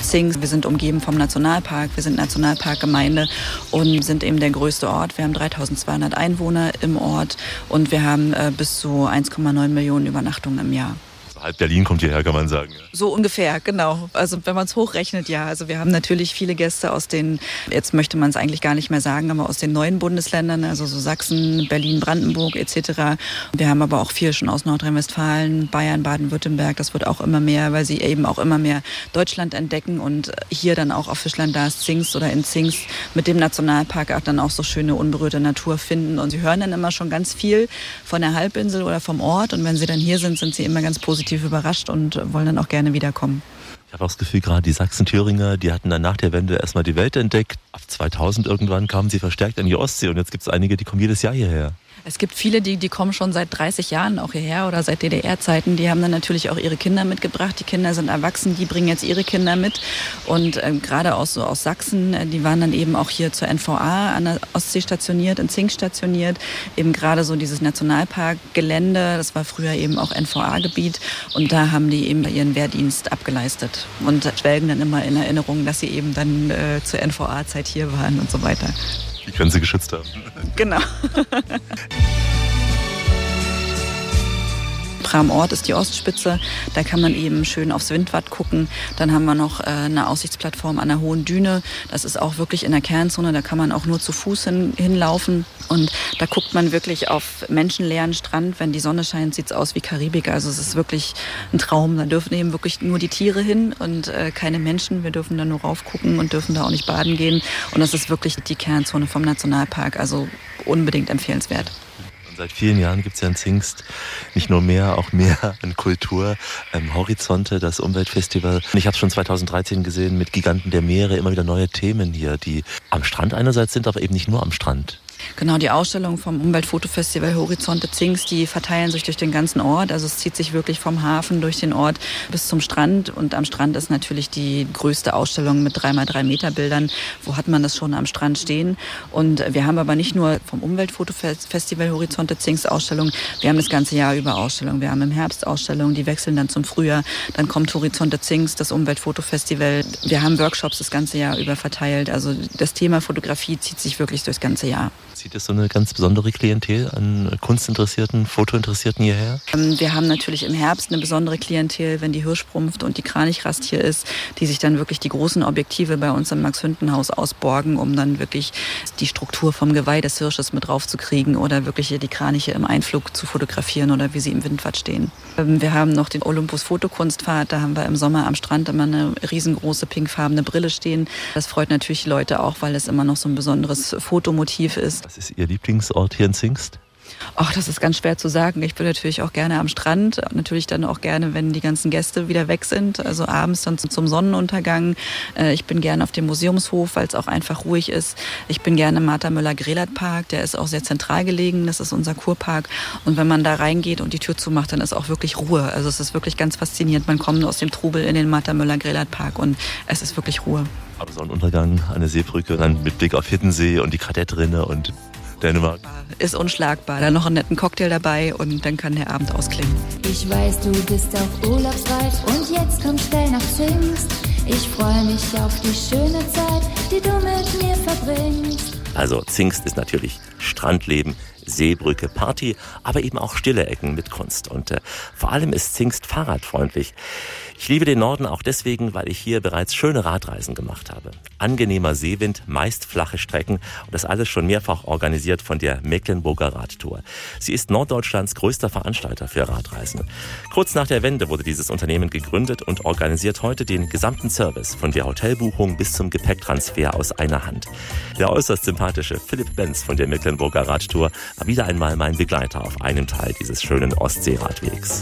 Zingst. Wir sind umgeben vom Nationalpark, wir sind Nationalparkgemeinde und sind eben der größte Ort. Wir haben 3200 Einwohner im Ort und wir haben bis zu 1,9 Millionen Übernachtungen im Jahr. Halb Berlin kommt hierher, kann man sagen. So ungefähr, genau. Also wenn man es hochrechnet, ja. Also wir haben natürlich viele Gäste aus den, jetzt möchte man es eigentlich gar nicht mehr sagen, aber aus den neuen Bundesländern, also so Sachsen, Berlin, Brandenburg etc. Wir haben aber auch viel schon aus Nordrhein-Westfalen, Bayern, Baden-Württemberg. Das wird auch immer mehr, weil sie eben auch immer mehr Deutschland entdecken und hier dann auch auf Fischland da ist Zingst oder in Zingst mit dem Nationalpark auch dann auch so schöne unberührte Natur finden. Und sie hören dann immer schon ganz viel von der Halbinsel oder vom Ort. Und wenn sie dann hier sind sie immer ganz positiv überrascht und wollen dann auch gerne wiederkommen. Ich habe auch das Gefühl, gerade die Sachsen-Thüringer, die hatten dann nach der Wende erstmal die Welt entdeckt. Ab 2000 irgendwann kamen sie verstärkt an die Ostsee und jetzt gibt es einige, die kommen jedes Jahr hierher. Es gibt viele, die kommen schon seit 30 Jahren auch hierher oder seit DDR-Zeiten. Die haben dann natürlich auch ihre Kinder mitgebracht. Die Kinder sind erwachsen, die bringen jetzt ihre Kinder mit. Und gerade aus Sachsen, die waren dann eben auch hier zur NVA an der Ostsee stationiert, in Zingst stationiert. Eben gerade so dieses Nationalparkgelände, das war früher eben auch NVA-Gebiet. Und da haben die eben ihren Wehrdienst abgeleistet und schwelgen dann immer in Erinnerung, dass sie eben dann zur NVA-Zeit hier waren und so weiter. Die können sie geschützt haben. Genau. Am Ort ist die Ostspitze, da kann man eben schön aufs Windwad gucken. Dann haben wir noch eine Aussichtsplattform an der Hohen Düne. Das ist auch wirklich in der Kernzone, da kann man auch nur zu Fuß hinlaufen. Und da guckt man wirklich auf menschenleeren Strand. Wenn die Sonne scheint, sieht es aus wie Karibik. Also es ist wirklich ein Traum. Da dürfen eben wirklich nur die Tiere hin und keine Menschen. Wir dürfen da nur raufgucken und dürfen da auch nicht baden gehen. Und das ist wirklich die Kernzone vom Nationalpark. Also unbedingt empfehlenswert. Seit vielen Jahren gibt es ja in Zingst nicht nur mehr, auch mehr an Kultur. Horizonte, das Umweltfestival. Ich habe es schon 2013 gesehen mit Giganten der Meere, immer wieder neue Themen hier, die am Strand einerseits sind, aber eben nicht nur am Strand. Genau, die Ausstellungen vom Umweltfotofestival Horizonte Zingst, die verteilen sich durch den ganzen Ort. Also es zieht sich wirklich vom Hafen durch den Ort bis zum Strand. Und am Strand ist natürlich die größte Ausstellung mit 3x3 Meter Bildern. Wo hat man das schon am Strand stehen? Und wir haben aber nicht nur vom Umweltfotofestival Horizonte Zingst Ausstellungen, wir haben das ganze Jahr über Ausstellungen. Wir haben im Herbst Ausstellungen, die wechseln dann zum Frühjahr. Dann kommt Horizonte Zingst, das Umweltfotofestival. Wir haben Workshops das ganze Jahr über verteilt. Also das Thema Fotografie zieht sich wirklich durchs ganze Jahr. Zieht es so eine ganz besondere Klientel an Kunstinteressierten, Fotointeressierten hierher? Wir haben natürlich im Herbst eine besondere Klientel, wenn die Hirschsprumpft und die Kranichrast hier ist, die sich dann wirklich die großen Objektive bei uns im Max-Hünden-Haus ausborgen, um dann wirklich die Struktur vom Geweih des Hirsches mit draufzukriegen oder wirklich die Kraniche im Einflug zu fotografieren oder wie sie im Windwad stehen. Wir haben noch den Olympus Fotokunstfahrt, da haben wir im Sommer am Strand immer eine riesengroße pinkfarbene Brille stehen. Das freut natürlich die Leute auch, weil es immer noch so ein besonderes Fotomotiv ist. Was ist Ihr Lieblingsort hier in Zingst? Ach, das ist ganz schwer zu sagen. Ich bin natürlich auch gerne am Strand. Natürlich dann auch gerne, wenn die ganzen Gäste wieder weg sind. Also abends dann zum Sonnenuntergang. Ich bin gerne auf dem Museumshof, weil es auch einfach ruhig ist. Ich bin gerne im Martha-Müller-Grelat-Park. Der ist auch sehr zentral gelegen. Das ist unser Kurpark. Und wenn man da reingeht und die Tür zumacht, dann ist auch wirklich Ruhe. Also es ist wirklich ganz faszinierend. Man kommt aus dem Trubel in den Martha-Müller-Grelat-Park und es ist wirklich Ruhe. Aber Sonnenuntergang an der Seebrücke, dann mit Blick auf Hiddensee und die Kadettrinne und Dänemark. Ist unschlagbar. Dann noch einen netten Cocktail dabei und dann kann der Abend ausklingen. Ich weiß, du bist auf Urlaubsreif und jetzt komm schnell nach Zingst. Ich freue mich auf die schöne Zeit, die du mit mir verbringst. Also Zingst ist natürlich Strandleben, Seebrücke, Party, aber eben auch stille Ecken mit Kunst. Und vor allem ist Zingst fahrradfreundlich. Ich liebe den Norden auch deswegen, weil ich hier bereits schöne Radreisen gemacht habe. Angenehmer Seewind, meist flache Strecken und das alles schon mehrfach organisiert von der Mecklenburger Radtour. Sie ist Norddeutschlands größter Veranstalter für Radreisen. Kurz nach der Wende wurde dieses Unternehmen gegründet und organisiert heute den gesamten Service, von der Hotelbuchung bis zum Gepäcktransfer aus einer Hand. Der äußerst sympathische Philipp Benz von der Mecklenburger Radtour war wieder einmal mein Begleiter auf einem Teil dieses schönen Ostseeradwegs.